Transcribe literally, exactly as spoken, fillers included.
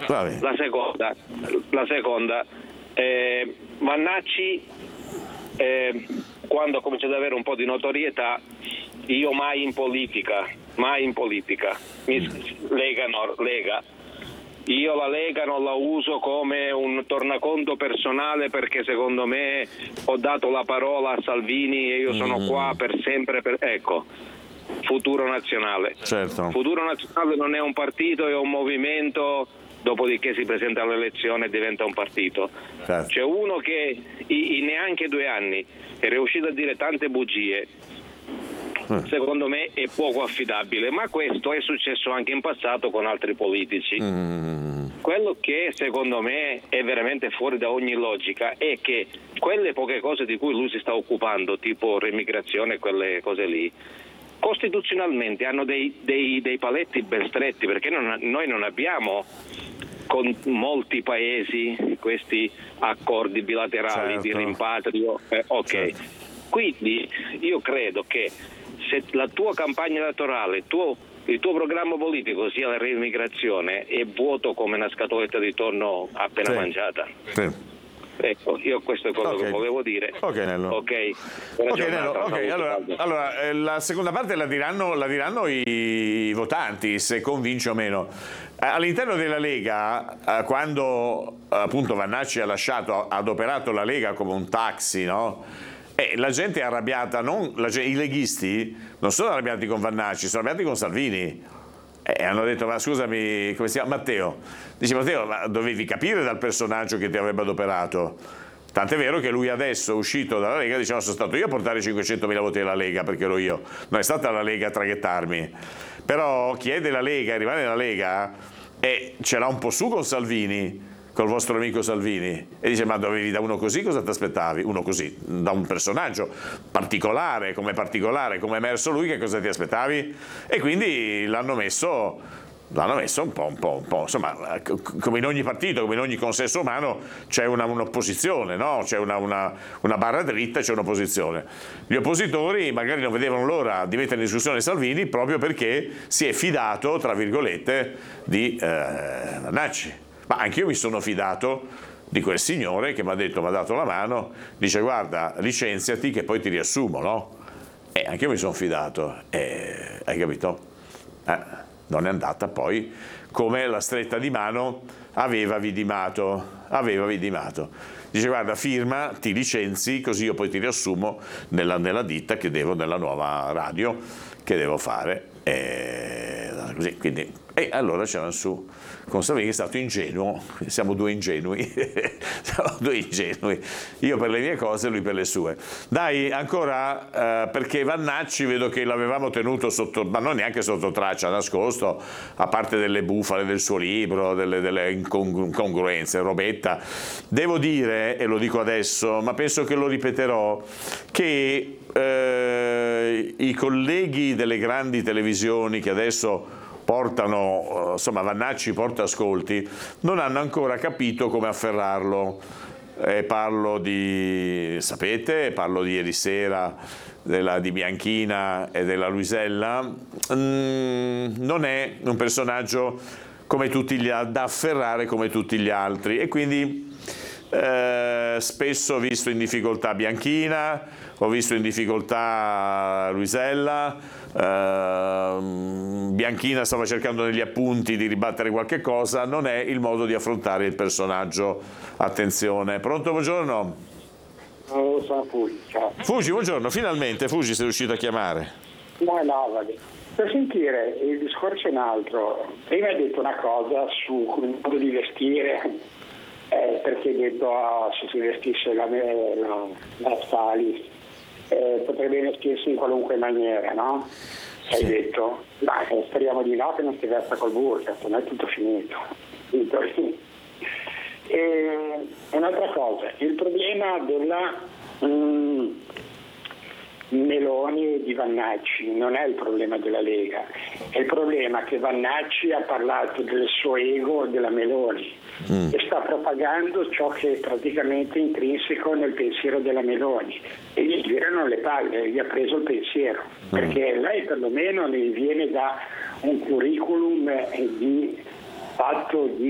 La seconda, la seconda eh, Vannacci eh, quando comincia ad avere un po' di notorietà, io mai in politica, mai in politica, mi, Lega, no, Lega, io la Lega non la uso come un tornaconto personale, perché secondo me ho dato la parola a Salvini e io sono mm. qua per sempre, per, ecco, Futuro Nazionale. Certo. Futuro Nazionale non è un partito, è un movimento, dopodiché si presenta all'elezione e diventa un partito. Certo. C'è uno che in neanche due anni è riuscito a dire tante bugie, secondo me è poco affidabile, ma questo è successo anche in passato con altri politici. Mm. Quello che secondo me è veramente fuori da ogni logica è che quelle poche cose di cui lui si sta occupando, tipo remigrazione e quelle cose lì, costituzionalmente hanno dei, dei, dei paletti ben stretti, perché non, noi non abbiamo con molti paesi questi accordi bilaterali, certo, di rimpatrio, eh, ok. Certo. Quindi io credo che se la tua campagna elettorale, il tuo, il tuo programma politico sia la reimmigrazione, è vuoto come una scatoletta di tonno appena sì. mangiata. Sì. Ecco, io questo è quello okay. che volevo dire. Ok, Nello. Ok, okay, Nello. okay. Allora, allora eh, la seconda parte la diranno, la diranno i votanti, se convince o meno. Eh, all'interno della Lega, eh, quando appunto Vannacci ha lasciato, ha adoperato la Lega come un taxi, no? Eh, la gente è arrabbiata, non, la, i leghisti non sono arrabbiati con Vannacci, sono arrabbiati con Salvini. E hanno detto, ma scusami, come si chiama? Matteo. Dice, Matteo, ma dovevi capire dal personaggio che ti avrebbe adoperato. Tant'è vero che lui adesso, uscito dalla Lega, diceva, sono stato io a portare cinquecentomila voti alla Lega, perché ero io. Non è stata la Lega a traghettarmi. Però chi è della Lega e rimane nella Lega, e ce l'ha un po' su con Salvini, col vostro amico Salvini, e dice, ma dovevi da uno così cosa ti aspettavi? Uno così, da un personaggio particolare, come particolare, come è emerso lui, che cosa ti aspettavi? E quindi l'hanno messo, l'hanno messo un po', un po', un po', insomma, come in ogni partito, come in ogni consesso umano, c'è una, un'opposizione, no? C'è una, una, una barra dritta, c'è un'opposizione. Gli oppositori magari non vedevano l'ora di mettere in discussione Salvini proprio perché si è fidato, tra virgolette, di eh, Vannacci. Ma anch'io mi sono fidato di quel signore che mi ha detto, mi ha dato la mano, dice guarda, licenziati che poi ti riassumo, no? E anch'io mi sono fidato, e, hai capito? Eh, non è andata poi come la stretta di mano aveva vidimato, aveva vidimato. Dice guarda, firma, ti licenzi, così io poi ti riassumo nella, nella ditta che devo, nella nuova radio che devo fare. E, così, quindi, e allora c'erano su con Salvini, che è stato ingenuo, siamo due ingenui, siamo due ingenui, io per le mie cose, lui per le sue. Dai, ancora, eh, perché Vannacci vedo che l'avevamo tenuto sotto, ma non neanche sotto traccia, nascosto, a parte delle bufale del suo libro, delle, delle incongruenze, robetta. Devo dire, e lo dico adesso, ma penso che lo ripeterò, che eh, i colleghi delle grandi televisioni che adesso portano, insomma Vannacci porta ascolti, non hanno ancora capito come afferrarlo. Eh, parlo di, sapete, parlo di ieri sera, della, di Bianchina e della Luisella, mm, non è un personaggio come tutti gli altri, da afferrare come tutti gli altri, e quindi eh, spesso ho visto in difficoltà Bianchina, ho visto in difficoltà Luisella. Uh, Bianchina stava cercando negli appunti di ribattere qualche cosa, non è il modo di affrontare il personaggio. Attenzione. Pronto, buongiorno? Oh, sono Fugi, ciao. Fugi, buongiorno, finalmente Fugi sei riuscito a chiamare. No, no, va bene. Per sentire, il discorso è un altro. Prima hai detto una cosa sul modo di vestire, eh, perché hai detto oh, se si vestisse la, la, la stylist Eh, potrebbe vestirsi in qualunque maniera, no? Hai sì. detto, ma eh, speriamo di no che non si vesta col burka, non è tutto finito. E un'altra cosa, il problema della mm, Meloni e di Vannacci non è il problema della Lega, è il problema che Vannacci ha parlato del suo ego della Meloni mm. e sta propagando ciò che è praticamente intrinseco nel pensiero della Meloni, e gli girano le palle, gli ha preso il pensiero, mm. perché lei perlomeno ne viene da un curriculum di fatto di